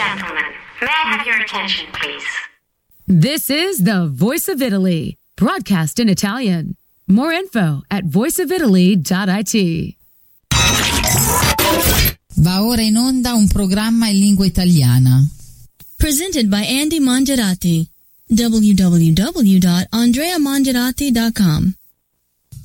gentlemen, may I have your attention, please? This is the Voice of Italy, broadcast in Italian. More info at voiceofitaly.it. Va ora in onda un programma in lingua italiana. Presented by Andy Mangiarati. www.andreamangiarati.com